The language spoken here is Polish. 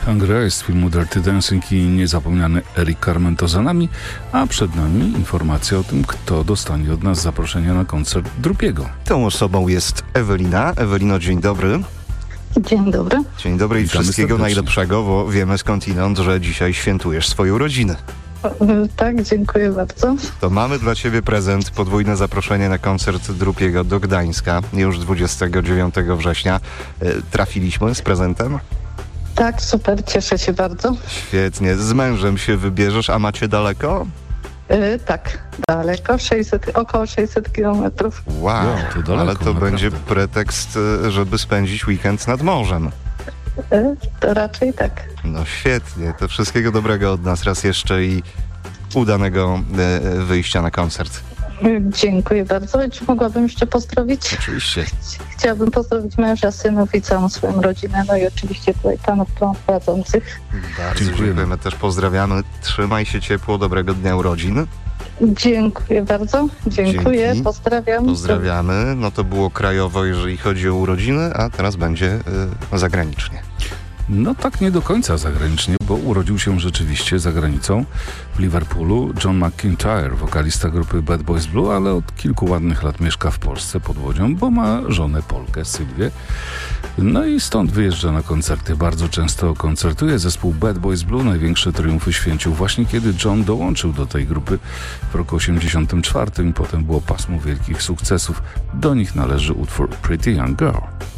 Hungry z filmu Dirty Dancing i niezapomniany Eric Carmen to za nami, a przed nami informacja o tym, kto dostanie od nas zaproszenie na koncert Drupiego. Tą osobą jest Ewelina. Ewelino, dzień dobry. Dzień dobry. Dzień dobry i Witamy wszystkiego serdecznie. najlepszego, bo wiemy skądinąd, że dzisiaj świętujesz swoją rodzinę. Tak, dziękuję bardzo. To mamy dla ciebie prezent, podwójne zaproszenie na koncert Drupiego do Gdańska już 29 września. Trafiliśmy z prezentem? Tak, super, cieszę się bardzo. Świetnie. Z mężem się wybierzesz, a macie daleko? Tak, daleko, około 600 kilometrów. Wow, to daleko, ale to naprawdę. będzie pretekst, żeby spędzić weekend nad morzem. To raczej tak. No świetnie, to wszystkiego dobrego od nas raz jeszcze i udanego wyjścia na koncert. Dziękuję bardzo. Czy mogłabym jeszcze pozdrowić? Oczywiście. Chciałabym pozdrowić męża, synów i całą swoją rodzinę, no i oczywiście tutaj panów prowadzących. Bardzo Dziękujemy. dziękujemy, też pozdrawiamy. Trzymaj się ciepło, dobrego dnia urodzin. Dziękuję bardzo. Dziękuję, Dzięki. pozdrawiam. Pozdrawiamy. No to było krajowo, jeżeli chodzi o urodziny, a teraz będzie zagranicznie. No tak nie do końca zagranicznie, bo urodził się rzeczywiście za granicą w Liverpoolu John McIntyre, wokalista grupy Bad Boys Blue, ale od kilku ładnych lat mieszka w Polsce pod Łodzią, bo ma żonę Polkę, Sylwię. No i stąd wyjeżdża na koncerty. Bardzo często koncertuje. Zespół Bad Boys Blue największe triumfy święcił właśnie kiedy John dołączył do tej grupy w roku 1984 i potem było pasmo wielkich sukcesów. Do nich należy utwór Pretty Young Girl.